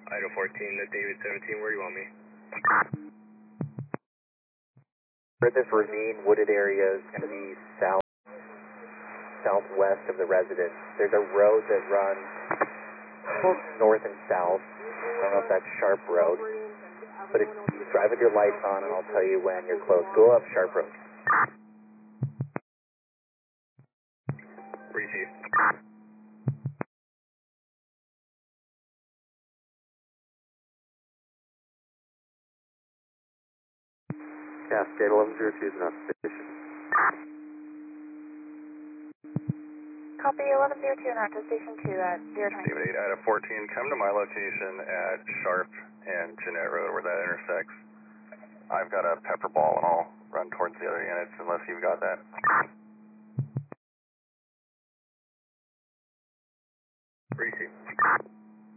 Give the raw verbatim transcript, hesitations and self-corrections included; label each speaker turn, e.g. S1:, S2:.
S1: Idaho fourteen to David seventeen, where do you want me?
S2: For this ravine wooded area is going to be south, southwest of the residence. There's a road that runs both north and south. I don't know if that's Sharp Road, but if you drive with your lights on, and I'll tell you when you're close. Go up Sharp Road.
S1: Receive.
S2: Cascade eleven zero two is not station.
S3: Copy eleven zero two, not to station two at zero twenty.
S1: David eight, Idaho fourteen, come to my location at Sharp and Jeanette Road where that intersects. I've got a pepper ball and I'll run towards the other units unless you've got that. Receive.